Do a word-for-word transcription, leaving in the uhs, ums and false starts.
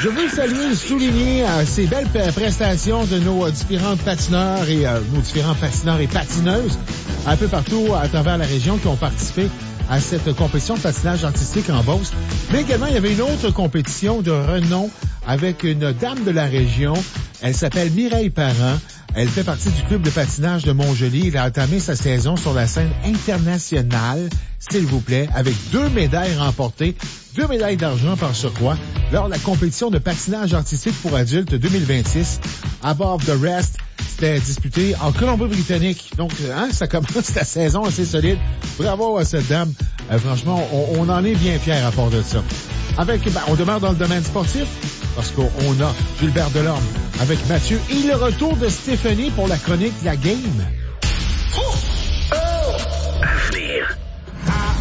Je veux saluer et souligner euh, ces belles prestations de nos euh, différents patineurs et euh, nos différents patineurs et patineuses un peu partout à travers la région qui ont participé à cette compétition de patinage artistique en Beauce. Mais également, il y avait une autre compétition de renom avec une dame de la région. Elle s'appelle Mireille Parent. Elle fait partie du club de patinage de Montjoly. Elle a entamé sa saison sur la scène internationale, s'il vous plaît, avec deux médailles remportées, deux médailles d'argent par surcroît, lors de la compétition de patinage artistique pour adultes deux mille vingt-six. Above the Rest, c'était disputé en Colombie-Britannique. Donc, hein, ça commence la saison assez solide. Bravo à cette dame. Euh, franchement, on, on en est bien fiers à part de ça. Avec, ben, on demeure dans le domaine sportif parce qu'on a Gilbert Delorme avec Mathieu et le retour de Stéphanie pour la chronique La Game.